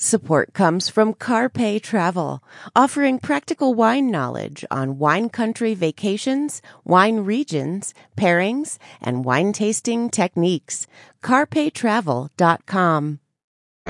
Support comes from Carpe Travel, offering practical wine knowledge on wine country vacations, wine regions, pairings, and wine tasting techniques. CarpeTravel.com.